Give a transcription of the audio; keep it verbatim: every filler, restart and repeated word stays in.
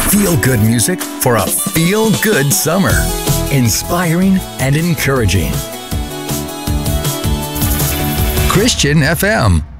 Feel-good music for a feel-good summer. Inspiring and encouraging. Christian F M.